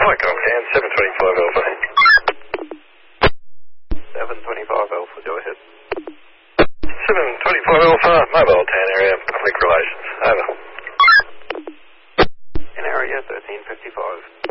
Telecom, Dan, 725 Alpha. 725 Alpha, go ahead. 725 Alpha, mobile town area, public relations. Over. In area 1355.